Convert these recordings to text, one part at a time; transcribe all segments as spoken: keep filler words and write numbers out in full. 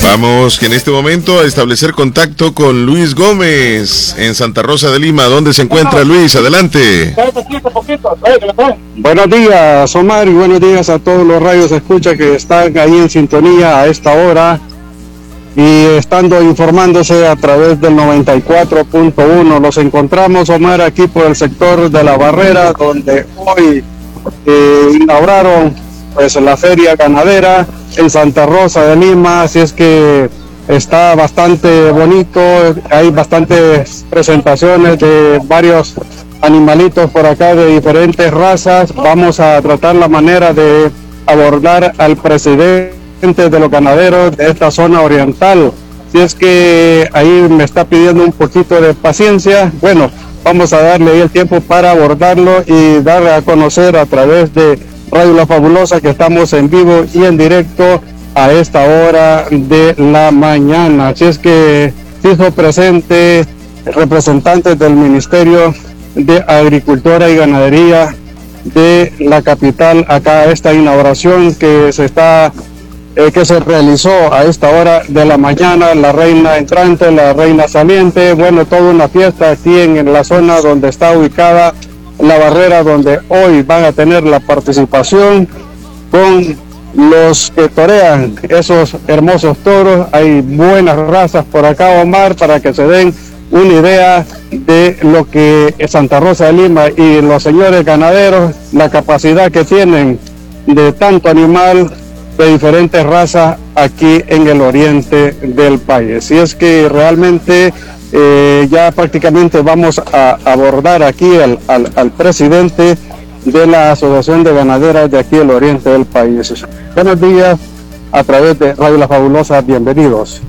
Vamos en este momento a establecer contacto con Luis Gómez en Santa Rosa de Lima. ¿Dónde se encuentra Luis? Adelante. Buenos días, Omar, y buenos días a todos los radios escucha que están ahí en sintonía a esta hora y estando informándose a través del noventa y cuatro punto uno. Los encontramos, Omar, aquí por el sector de La Barrera, donde hoy eh, inauguraron pues la feria ganadera en Santa Rosa de Lima, así es que está bastante bonito, hay bastantes presentaciones de varios animalitos por acá de diferentes razas. Vamos a tratar la manera de abordar al presidente de los ganaderos de esta zona oriental, si es que ahí me está pidiendo un poquito de paciencia. Bueno, vamos a darle ahí el tiempo para abordarlo y darle a conocer a través de Radio La Fabulosa que estamos en vivo y en directo a esta hora de la mañana. Así es que fijo presente representantes del Ministerio de Agricultura y Ganadería de la capital acá a esta inauguración que se está eh, que se realizó a esta hora de la mañana. La reina entrante, la reina saliente, bueno, toda una fiesta aquí en, en la zona donde está ubicada La Barrera, donde hoy van a tener la participación con los que torean esos hermosos toros. Hay buenas razas por acá, Omar, para que se den una idea de lo que es Santa Rosa de Lima y los señores ganaderos, la capacidad que tienen de tanto animal de diferentes razas aquí en el oriente del país. Y es que realmente eh, ya prácticamente vamos a abordar aquí al, al, al presidente de la Asociación de Ganaderas de aquí del oriente del país. Buenos días, a través de Radio La Fabulosa, bienvenidos.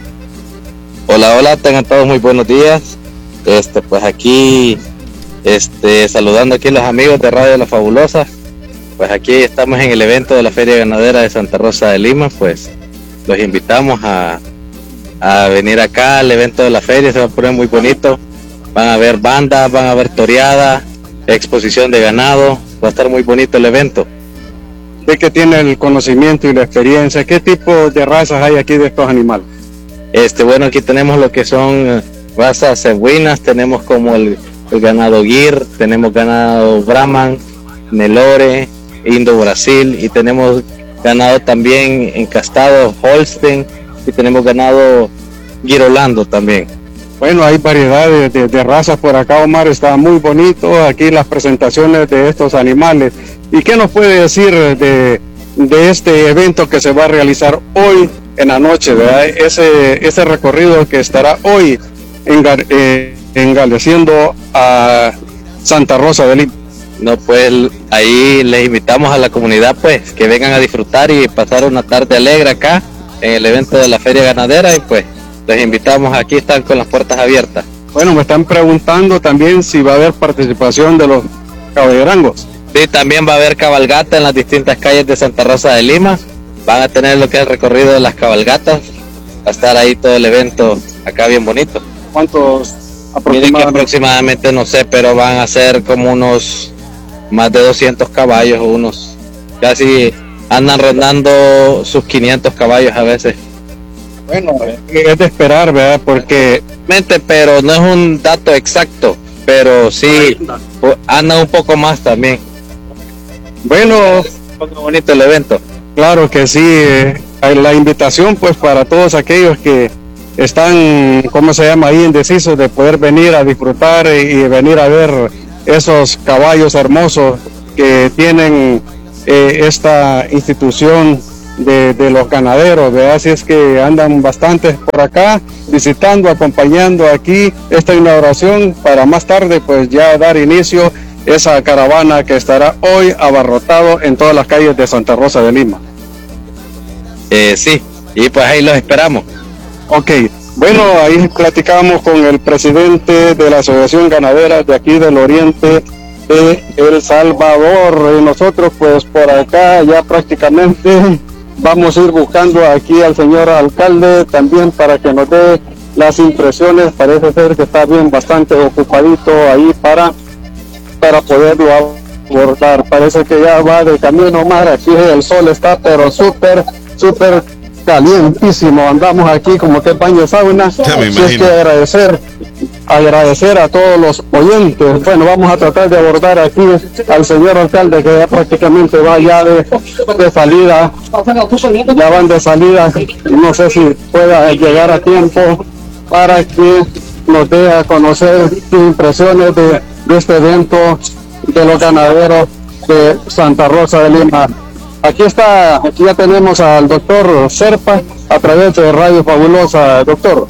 Hola, hola, tengan todos muy buenos días. Este, pues aquí, este, saludando aquí a los amigos de Radio La Fabulosa. Pues aquí estamos en el evento de la Feria Ganadera de Santa Rosa de Lima. Pues los invitamos a, a venir acá al evento de la feria, se va a poner muy bonito. Van a haber bandas, van a haber toreada, exposición de ganado, va a estar muy bonito el evento. ¿De qué tiene el conocimiento y la experiencia? ¿Qué tipo de razas hay aquí de estos animales? Este, bueno, aquí tenemos lo que son razas cebuinas, tenemos como el, el ganado Gir, tenemos ganado Brahman, Nelore, Indo Brasil, y tenemos ganado también encastado Holstein, y tenemos ganado Girolando también. Bueno, hay variedades de, de, de razas por acá, Omar, está muy bonito aquí las presentaciones de estos animales. ¿Y qué nos puede decir de, de este evento que se va a realizar hoy en la noche, ¿verdad? Ese, ese recorrido que estará hoy engal, eh, engaleciendo a Santa Rosa de Lima? No, pues ahí les invitamos a la comunidad pues que vengan a disfrutar y pasar una tarde alegre acá en el evento de la Feria Ganadera, y pues les invitamos, aquí están con las puertas abiertas. Bueno, me están preguntando también si va a haber participación de los caballerangos. Sí, también va a haber cabalgata en las distintas calles de Santa Rosa de Lima. Van a tener lo que es el recorrido de las cabalgatas. Va a estar ahí todo el evento acá bien bonito. ¿Cuántos aproximadamente? Miren que aproximadamente no sé, pero van a ser como unos más de doscientos caballos, o unos casi andan rondando sus quinientos caballos a veces. Bueno, es de esperar, ¿verdad? Porque... Pero no es un dato exacto, pero sí anda un poco más también. Bueno, un poco bonito el evento. Claro que sí, eh, la invitación pues para todos aquellos que están, ¿cómo se llama ahí? Indecisos de poder venir a disfrutar y, y venir a ver esos caballos hermosos que tienen eh, esta institución de, de los ganaderos, ¿verdad? Así es que andan bastantes por acá visitando, acompañando aquí esta inauguración para más tarde pues ya dar inicio esa caravana que estará hoy abarrotado en todas las calles de Santa Rosa de Lima. Eh, sí, y pues ahí los esperamos. Ok, bueno, ahí platicamos con el presidente de la Asociación Ganadera de aquí del oriente de El Salvador. Y nosotros pues por acá ya prácticamente vamos a ir buscando aquí al señor alcalde también para que nos dé las impresiones. Parece ser que está bien bastante ocupadito ahí para, para poderlo abordar. Parece que ya va de camino, Omar. Aquí el sol está pero súper súper calientísimo, andamos aquí como que baño sauna. Ya me Así es que agradecer, agradecer a todos los oyentes. Bueno, vamos a tratar de abordar aquí al señor alcalde, que ya prácticamente va ya de, de salida, ya van de salida, no sé si pueda llegar a tiempo para que nos dé a conocer sus impresiones de, de este evento de los ganaderos de Santa Rosa de Lima. Aquí está, aquí ya tenemos al doctor Serpa a través de Radio Fabulosa. Doctor.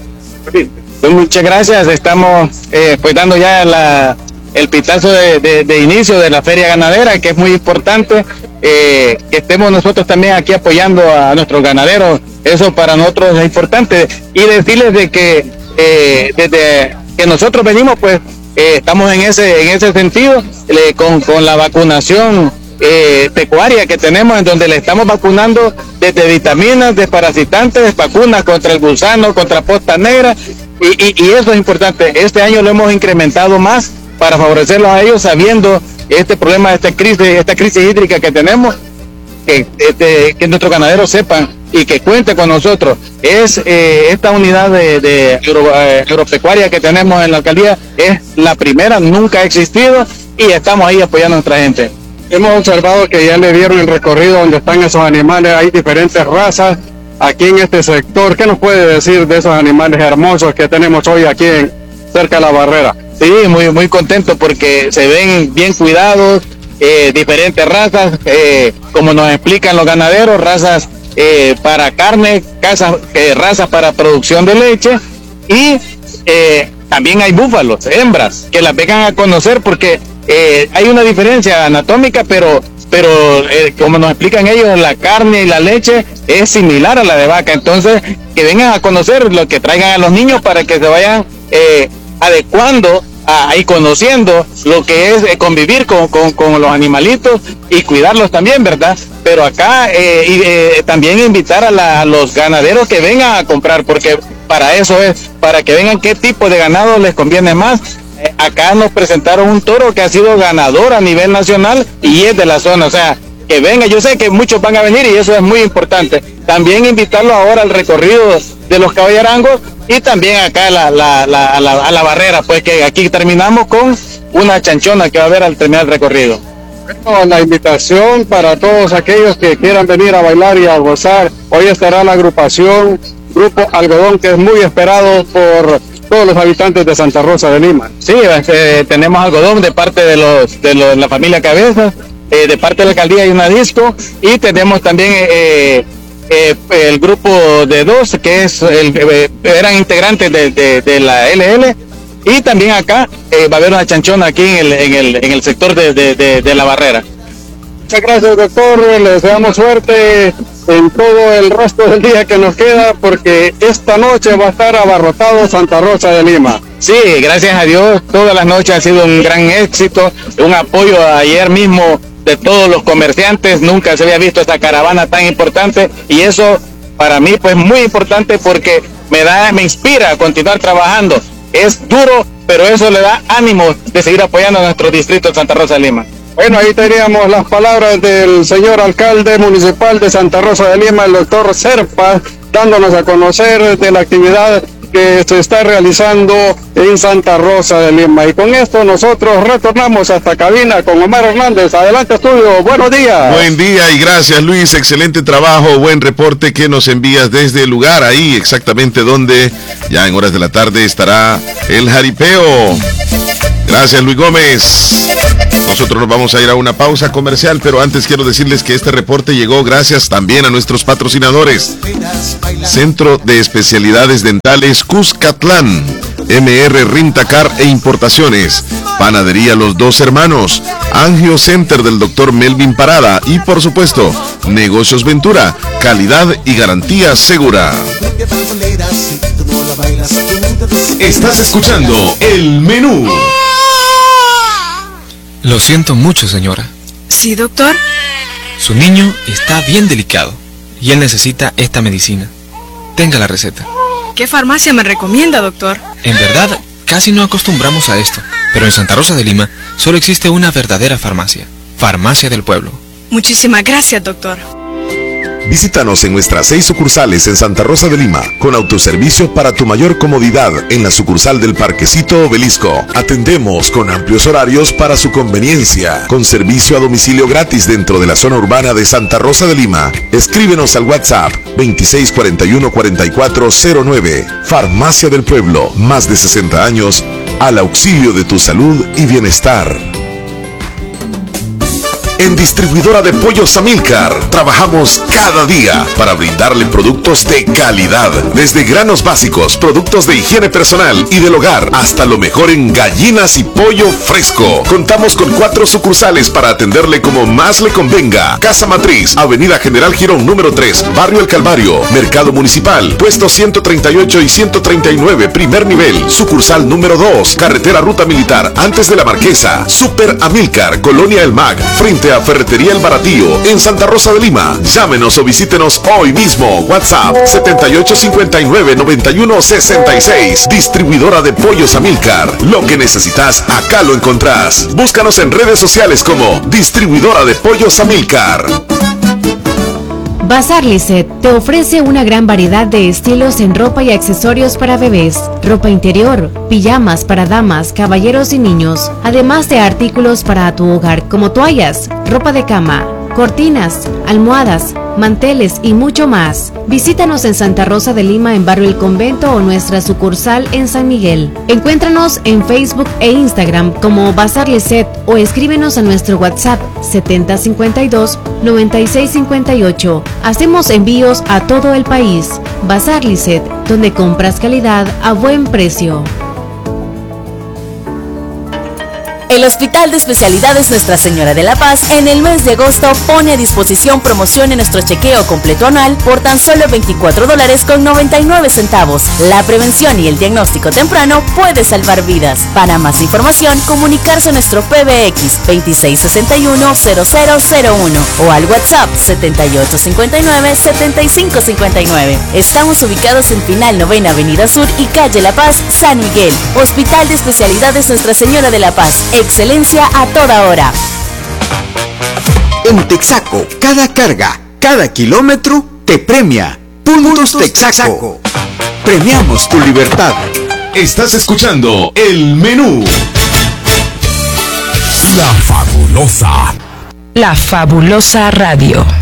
Pues muchas gracias, estamos eh, pues dando ya la, el pitazo de, de, de inicio de la feria ganadera, que es muy importante eh, que estemos nosotros también aquí apoyando a nuestros ganaderos. Eso para nosotros es importante, y decirles de que eh, desde que nosotros venimos pues eh, estamos en ese en ese sentido eh, con, con la vacunación eh, pecuaria que tenemos, en donde le estamos vacunando desde vitaminas, desparasitantes, vacunas contra el gusano, contra posta negra, y, y, y eso es importante. Este año lo hemos incrementado más para favorecerlos a ellos, sabiendo este problema, esta crisis, esta crisis hídrica que tenemos, que, este, que nuestros ganaderos sepan y que cuente con nosotros. Es eh, esta unidad de, de agro, eh, agropecuaria que tenemos en la alcaldía, es la primera, nunca ha existido, y estamos ahí apoyando a nuestra gente. Hemos observado que ya le dieron el recorrido donde están esos animales, hay diferentes razas aquí en este sector. ¿Qué nos puede decir de esos animales hermosos que tenemos hoy aquí en, cerca de la barrera? Sí, muy muy contento porque se ven bien cuidados, eh, diferentes razas, eh, como nos explican los ganaderos, razas eh, para carne, casas, eh, razas para producción de leche, y eh, también hay búfalos, hembras, que las vengan a conocer porque eh, hay una diferencia anatómica, pero pero eh, como nos explican ellos, la carne y la leche es similar a la de vaca. Entonces, que vengan a conocer, lo que traigan a los niños para que se vayan eh, adecuando a, y conociendo lo que es eh, convivir con, con, con los animalitos y cuidarlos también, ¿verdad? Pero acá eh, y, eh, también invitar a, la, a los ganaderos que vengan a comprar, porque para eso es, para que vengan qué tipo de ganado les conviene más. Eh, acá nos presentaron un toro que ha sido ganador a nivel nacional y es de la zona, o sea, que venga. Yo sé que muchos van a venir y eso es muy importante. También invitarlos ahora al recorrido de los caballerangos y también acá a la, la, la, a, la, a la barrera, pues que aquí terminamos con una chanchona que va a haber al terminar el recorrido. Bueno, la invitación para todos aquellos que quieran venir a bailar y a gozar. Hoy estará la agrupación Grupo Algodón, que es muy esperado por todos los habitantes de Santa Rosa de Lima. Sí, eh, tenemos algodón de parte de los de los, la familia Cabezas, eh, de parte de la alcaldía hay una disco, y tenemos también eh, eh, el grupo de dos, que es el, eh, eran integrantes de, de, de la L L, y también acá eh, va a haber una chanchona aquí en el, en el, en el sector de, de, de, de la barrera. Muchas gracias, doctor, les deseamos suerte en todo el resto del día que nos queda, porque esta noche va a estar abarrotado Santa Rosa de Lima. Sí, gracias a Dios, todas las noches ha sido un gran éxito, un apoyo ayer mismo de todos los comerciantes. Nunca se había visto esta caravana tan importante, y eso para mí pues muy importante porque me da, me inspira a continuar trabajando. Es duro, pero eso le da ánimo de seguir apoyando a nuestro distrito de Santa Rosa de Lima. Bueno, ahí teníamos las palabras del señor alcalde municipal de Santa Rosa de Lima, el doctor Serpa, dándonos a conocer de la actividad que se está realizando en Santa Rosa de Lima. Y con esto nosotros retornamos hasta cabina con Omar Hernández. Adelante, estudio, buenos días. Buen día y gracias, Luis, excelente trabajo, buen reporte que nos envías desde el lugar, ahí exactamente donde ya en horas de la tarde estará el jaripeo. Gracias, Luis Gómez. Nosotros nos vamos a ir a una pausa comercial, pero antes quiero decirles que este reporte llegó gracias también a nuestros patrocinadores. Centro de Especialidades Dentales Cuscatlán, M R Rintacar e Importaciones, Panadería Los Dos Hermanos, Angio Center del doctor Melvin Parada y, por supuesto, Negocios Ventura, calidad y garantía segura. Estás escuchando El Menú. Lo siento mucho, señora. Sí, doctor. Su niño está bien delicado y él necesita esta medicina. Tenga la receta. ¿Qué farmacia me recomienda, doctor? En verdad, casi no acostumbramos a esto, pero en Santa Rosa de Lima solo existe una verdadera farmacia. Farmacia del Pueblo. Muchísimas gracias, doctor. Visítanos en nuestras seis sucursales en Santa Rosa de Lima, con autoservicio para tu mayor comodidad en la sucursal del Parquecito Obelisco. Atendemos con amplios horarios para su conveniencia, con servicio a domicilio gratis dentro de la zona urbana de Santa Rosa de Lima. Escríbenos al WhatsApp veintiséis cuarenta y uno cuarenta y cuatro cero nueve. Farmacia del Pueblo, más de sesenta años al auxilio de tu salud y bienestar. En Distribuidora de Pollos Amílcar trabajamos cada día para brindarle productos de calidad, desde granos básicos, productos de higiene personal y del hogar, hasta lo mejor en gallinas y pollo fresco. Contamos con cuatro sucursales para atenderle como más le convenga. Casa Matriz, Avenida General Girón número tres, Barrio El Calvario, Mercado Municipal, puesto ciento treinta y ocho y ciento treinta y nueve, primer nivel. Sucursal número dos, Carretera Ruta Militar, antes de la Marquesa. Super Amílcar, Colonia El Mag, frente a Ferretería El Baratillo, en Santa Rosa de Lima. Llámenos o visítenos hoy mismo. WhatsApp setenta y ocho cincuenta y nueve noventa y uno sesenta y seis. Distribuidora de Pollos Amílcar. Lo que necesitas, acá lo encontrás. Búscanos en redes sociales como Distribuidora de Pollos Amílcar. Bazar Lisset te ofrece una gran variedad de estilos en ropa y accesorios para bebés, ropa interior, pijamas para damas, caballeros y niños, además de artículos para tu hogar como toallas, ropa de cama, cortinas, almohadas, manteles y mucho más. Visítanos en Santa Rosa de Lima en Barrio El Convento o nuestra sucursal en San Miguel. Encuéntranos en Facebook e Instagram como Bazar Lisset o escríbenos a nuestro WhatsApp setenta cincuenta y dos noventa y seis cincuenta y ocho. Hacemos envíos a todo el país. Bazar Lisset, donde compras calidad a buen precio. El Hospital de Especialidades Nuestra Señora de la Paz en el mes de agosto pone a disposición promoción en nuestro chequeo completo anual por tan solo veinticuatro dólares con noventa y nueve centavos. La prevención y el diagnóstico temprano puede salvar vidas. Para más información, comunicarse a nuestro P B X veintiséis sesenta y uno cero cero cero uno o al WhatsApp setenta y ocho cincuenta y nueve setenta y cinco cincuenta y nueve. Estamos ubicados en Final Novena Avenida Sur y Calle La Paz, San Miguel. Hospital de Especialidades Nuestra Señora de la Paz. Excelencia a toda hora. En Texaco, cada carga, cada kilómetro te premia. Puntos Texaco. Premiamos tu libertad. Estás escuchando El Menú. La Fabulosa. La Fabulosa Radio.